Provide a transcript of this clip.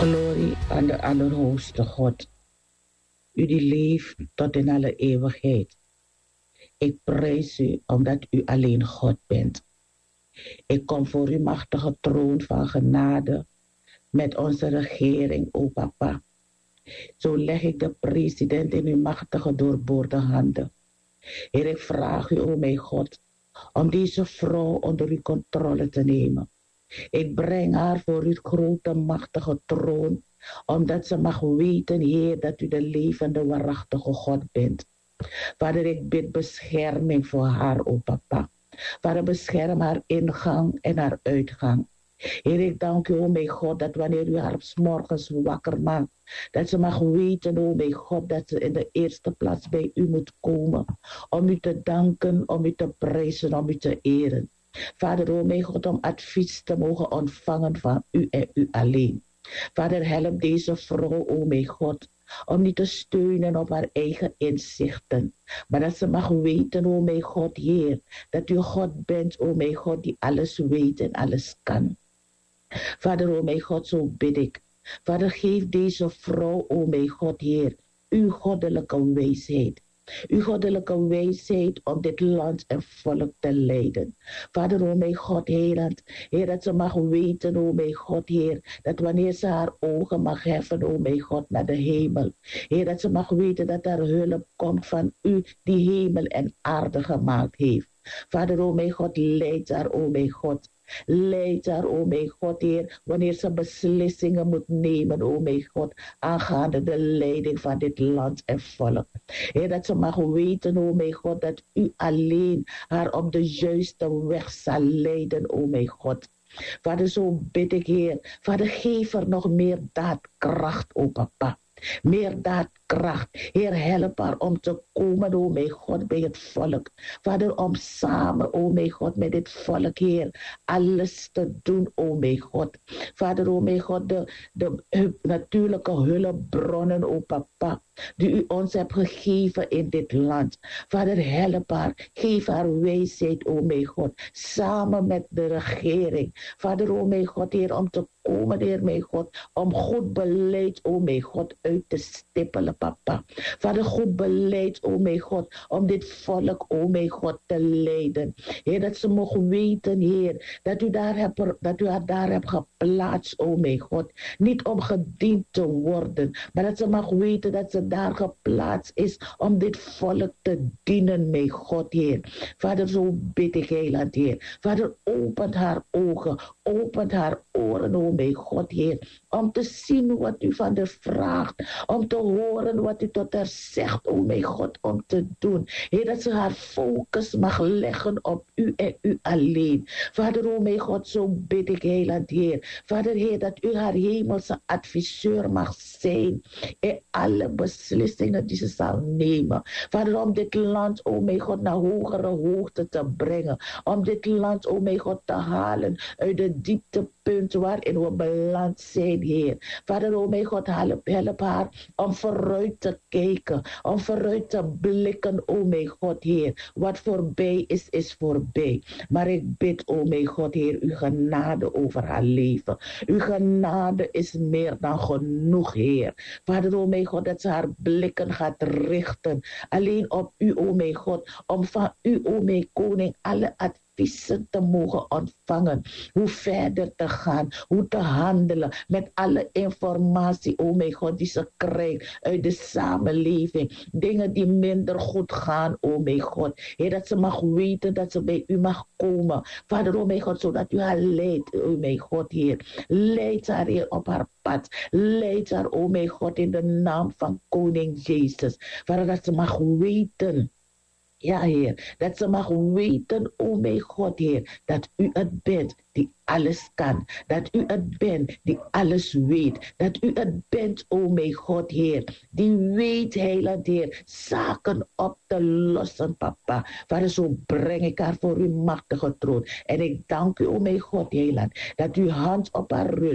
Glorie aan de Allerhoogste God, u die leeft tot in alle eeuwigheid. Ik prijs u omdat u alleen God bent. Ik kom voor uw machtige troon van genade met onze regering, o papa. Zo leg ik de president in uw machtige doorboorde handen. Heer, ik vraag u, o mijn God, om deze vrouw onder uw controle te nemen. Ik breng haar voor uw grote machtige troon, omdat ze mag weten, Heer, dat u de levende, waarachtige God bent. Vader, ik bid bescherming voor haar, o papa. Vader, bescherm haar ingang en haar uitgang. Heer, ik dank u, o mijn God, dat wanneer u haar 's morgens wakker maakt, dat ze mag weten, o mijn God, dat ze in de eerste plaats bij u moet komen, om u te danken, om u te prijzen, om u te eren. Vader, o mijn God, om advies te mogen ontvangen van u en u alleen. Vader, help deze vrouw, o mijn God, om niet te steunen op haar eigen inzichten, maar dat ze mag weten, o mijn God, Heer, dat u God bent, o mijn God, die alles weet en alles kan. Vader, o mijn God, zo bid ik. Vader, geef deze vrouw, o mijn God, Heer, uw goddelijke wijsheid. Uw goddelijke wijsheid om dit land en volk te leiden. Vader, o mijn God, Heer, dat ze mag weten, o mijn God, Heer, dat wanneer ze haar ogen mag heffen, o mijn God, naar de hemel. Heer, dat ze mag weten dat haar hulp komt van u, die hemel en aarde gemaakt heeft. Vader, o mijn God, leid haar, o mijn God. Leid haar, o mijn God, Heer, wanneer ze beslissingen moet nemen, o mijn God, aangaande de leiding van dit land en volk. Heer, dat ze mag weten, o mijn God, dat u alleen haar op de juiste weg zal leiden, o mijn God. Vader, zo bid ik, Heer, Vader, geef er nog meer daadkracht, o papa. Meer daadkracht. Heer, help haar om te komen, o mijn God, bij het volk. Vader, om samen, o mijn God, met dit volk, Heer, alles te doen, o mijn God. Vader, o mijn God, de natuurlijke hulpbronnen, o papa, die u ons hebt gegeven in dit land. Vader, help haar. Geef haar wijsheid, o mijn God, samen met de regering. Vader, o mijn God, Heer, om te komen, Heer, mijn God, om goed beleid, o mijn God, uit te stippelen, papa. Vader, goed beleid, o mijn God, om dit volk, o mijn God, te leiden. Heer, dat ze mogen weten, Heer, dat u haar daar hebt geplaatst, o mijn God. Niet om gediend te worden, maar dat ze mag weten dat ze daar geplaatst is om dit volk te dienen, mijn God, Heer. Vader, zo bid ik, heiland, Heer. Vader, opent haar ogen, opent haar oren, o mijn God, Heer, om te zien wat u van haar vraagt, om te horen wat u tot haar zegt, o mijn God, om te doen. Heer, dat ze haar focus mag leggen op u en u alleen. Vader, o mijn God, zo bid ik, heiland, Heer. Vader, Heer, dat u haar hemelse adviseur mag zijn in alle beslissingen die ze zal nemen. Vader, om dit land, o mijn God, naar hogere hoogte te brengen. Om dit land, o mijn God, te halen uit de dieptepunt waarin we beland zijn, Heer. Vader, o mijn God, help haar om vooruit te kijken, om vooruit te blikken, o mijn God, Heer. Wat voorbij is, is voorbij. Maar ik bid, o mijn God, Heer, uw genade over haar leven. Uw genade is meer dan genoeg, Heer. Vader, o mijn God, dat ze haar blikken gaat richten alleen op u, o mijn God, om van u, o mijn koning, alle adviezen te mogen ontvangen. Hoe verder te gaan, hoe te handelen met alle informatie, o mijn God, die ze krijgt uit de samenleving. Dingen die minder goed gaan, o mijn God. Heer, dat ze mag weten dat ze bij u mag komen. Vader, o mijn God, zodat u haar leidt, o mijn God, Heer. Leid haar, Heer, op haar pad. Leid haar, o mijn God, in de naam van koning Jezus. Vader, dat ze mag weten. Ja, Heer, dat ze mag weten, o mijn God, Heer, dat u het bent die alles kan. Dat u het bent die alles weet. Dat u het bent, o mijn God, Heer, die weet, heiland Heer, zaken op te lossen, papa. Vader, zo breng ik haar voor uw machtige troon. En ik dank u, o mijn God, heiland, dat uw hand op haar rust.